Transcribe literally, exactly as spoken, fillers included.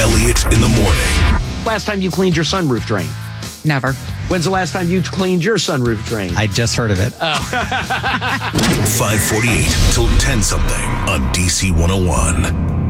Elliott in the morning. Last time you cleaned your sunroof drain? Never. When's the last time you cleaned your sunroof drain? I just heard of it. five forty-eight till ten something on D C one oh one.